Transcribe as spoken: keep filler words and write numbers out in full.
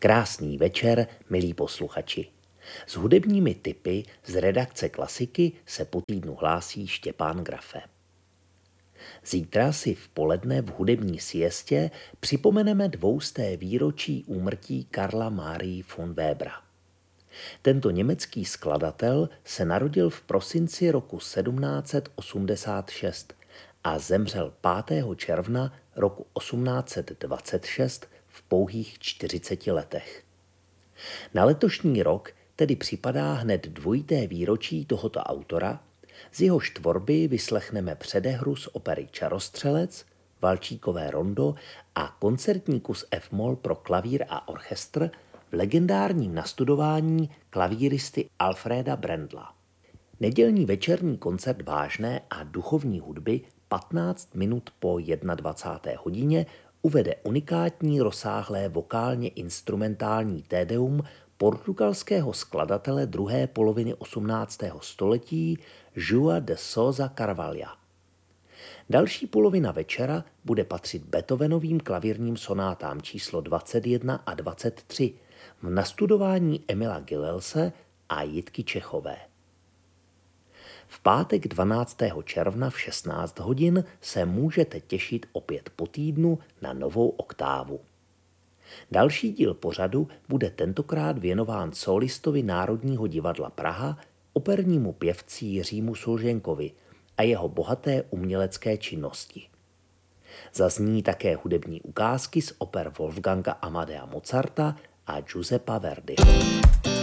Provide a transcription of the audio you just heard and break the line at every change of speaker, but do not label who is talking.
Krásný večer, milí posluchači. S hudebními tipy z redakce Klasiky se po týdnu hlásí Štěpán Grafe. Zítra si v poledne v hudební siestě připomeneme dvousté výročí úmrtí Karla Marii von Webera. Tento německý skladatel se narodil v prosinci roku sedmnáct set osmdesát šest a zemřel pátého června roku osmnáct set dvacet šest v pouhých čtyřiceti letech. Na letošní rok tedy připadá hned dvojité výročí tohoto autora, z jehož tvorby vyslechneme předehru z opery Čarostřelec, Valčíkové rondo a koncertní kus F-moll pro klavír a orchestr v legendárním nastudování klavíristy Alfreda Brendla. Nedělní večerní koncert vážné a duchovní hudby patnáct minut po dvacáté jedné hodině uvede unikátní rozsáhlé vokálně instrumentální tédeum portugalského skladatele druhé poloviny osmnáctého století Joa de Sousa Carvalha. Další polovina večera bude patřit Beethovenovým klavírním sonátám číslo dvacet jedna a dvacet tři v nastudování Emila Gilelse a Jitky Čechové. V pátek dvanáctého června v šestnáct hodin se můžete těšit opět po týdnu na novou oktávu. Další díl pořadu bude tentokrát věnován solistovi Národního divadla Praha, opernímu pěvci Jiřímu Sulženkovi a jeho bohaté umělecké činnosti. Zazní také hudební ukázky z oper Wolfganga Amadea Mozarta a Giuseppa Verdiho.